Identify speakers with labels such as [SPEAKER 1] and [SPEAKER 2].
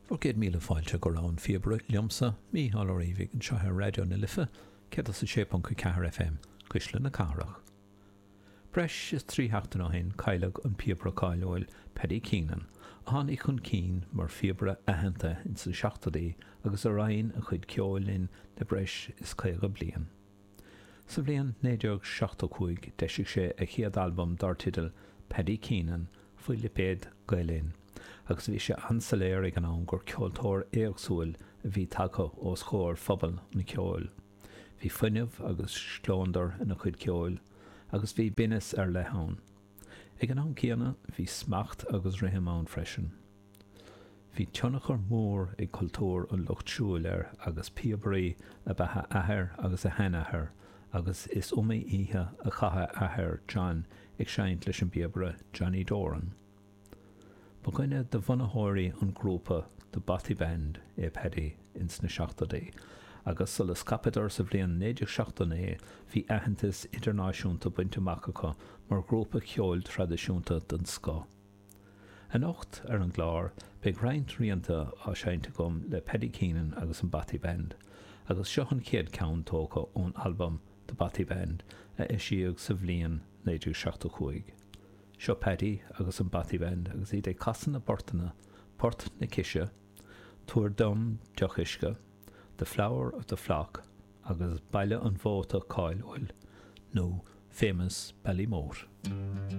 [SPEAKER 1] Forgéad míle fáilte go rán fiebre liomsa mí hallóríhigh an seothe radio na lifa céad sa 6.4 FM cuisle na carach. Breis is trí heachtain ó hin caiileag an fiebre cáilóil Paddy Keenan a tháinig chun cín mar fiebre aitheanta in sa 60daí agus a rainn a chuid ceolinn de breis is céige bliain. Sa bbliain 1965 deisig sé a chéad albumm dar tidal Paddy Keenan faoi lipéad gailinn agus bhí sé ansaléir ag an ann gur ceoltóir éagsúil a bhí taca os chóir phobal na ceol. Bhí fuinneamh agus slóndar ina chuid ceol agus bhí binis ar leithán. Ag an ann céanna bhí smacht agus ritheamán freisin. Bhí tionachar mór ag cultúr an lucht siúil agus piabraí a bethe athair agus a henathair agus is ihe a chatha athair John ag seint leis an piabre Johnny Doran. Ba gine de bhunathirí an grúpa de Batty Band Paddy ins na 60daí agus sulas capadar sa bbliain 1969 bhí aitheantas idirnáisiúnta bainte macacha mar grúpa ceol tradiisiúnta den ska. An ocht ar an gláir beidh roinnt rianta á seinte gom le Paddy Keenan agus an Batty Band agus seo an chéad ceann tócha ón albumm de Batty Band a isíodh sa bhliain 1965. Seo Paddy agus an Batty Band agus iad é casan na bortainna, port na ciise, túir dom deochiisce, The Flower of the Flock agus baile an bhóta cáilúil nó Famous Ballymór.